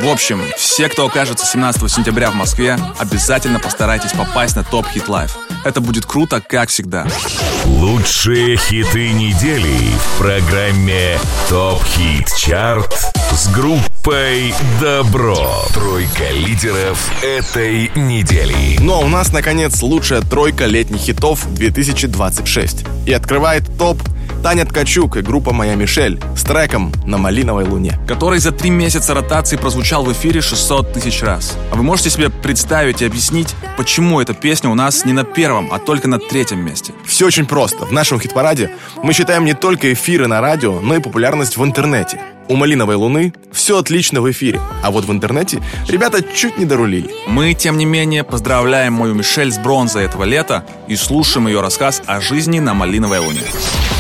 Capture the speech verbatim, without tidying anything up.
В общем, все, кто окажется семнадцатого сентября в Москве, обязательно постарайтесь попасть на Top Hit Live. Это будет круто, как всегда. Лучшие хиты недели в программе Top Hit Chart с группой Добро. Тройка лидеров этой недели. Но у нас, наконец, лучшая тройка летних хитов две тысячи двадцать шесть. И открывает топ Таня Ткачук и группа «Моя Мишель» с треком «На малиновой луне», который за три месяца ротации прозвучал в эфире шестьсот тысяч раз. А вы можете себе представить и объяснить, почему эта песня у нас не на первом, а только на третьем месте? Все очень просто. В нашем хит-параде мы считаем не только эфиры на радио, но и популярность в интернете. У «Малиновой луны» все отлично в эфире, а вот в интернете ребята чуть не дорулили. Мы, тем не менее, поздравляем мою Мишель с бронзой этого лета и слушаем ее рассказ о жизни на малиновой луне.